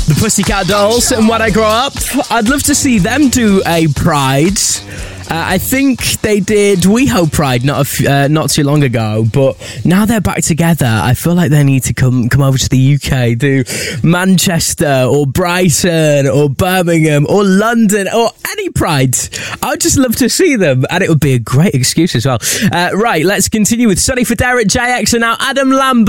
The Pussycat Dolls and When I Grow Up. I'd love to see them do a Pride. I think they did WeHo Pride not too long ago, but now they're back together. I feel like they need to come over to the UK, do Manchester or Brighton or Birmingham or London or any Pride. I would just love to see them, and it would be a great excuse as well. Right, let's continue with Sonny Fodera, JX, and now Adam Lambert.